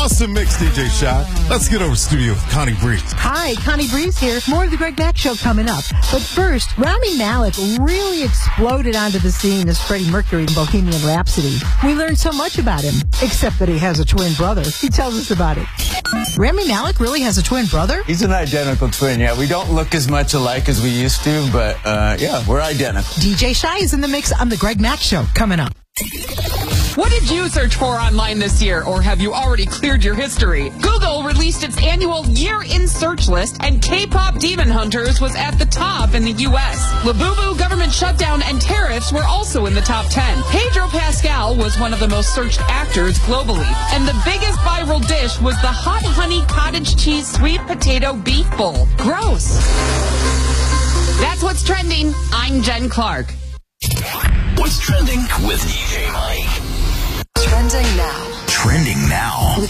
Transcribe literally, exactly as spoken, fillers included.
Awesome mix, D J Shy. Let's get over to studio with Connie Breeze. Hi, Connie Breeze here. More of the Greg Mack Show coming up. But first, Rami Malek really exploded onto the scene as Freddie Mercury in Bohemian Rhapsody. We learned so much about him, except that he has a twin brother. He tells us about it. Rami Malek really has a twin brother? He's an identical twin, yeah. We don't look as much alike as we used to, but uh, yeah, we're identical. D J Shy is in the mix on the Greg Mack Show coming up. What did you search for online this year, or have you already cleared your history? Google released its annual Year in Search list, and K-pop Demon Hunters was at the top in the U S. Labubu, government shutdown, and tariffs were also in the top ten. Pedro Pascal was one of the most searched actors globally, and the biggest viral dish was the hot honey cottage cheese sweet potato beef bowl. Gross. That's what's trending. I'm Jen Clark. What's trending with D J Mike? Trending now. Trending now.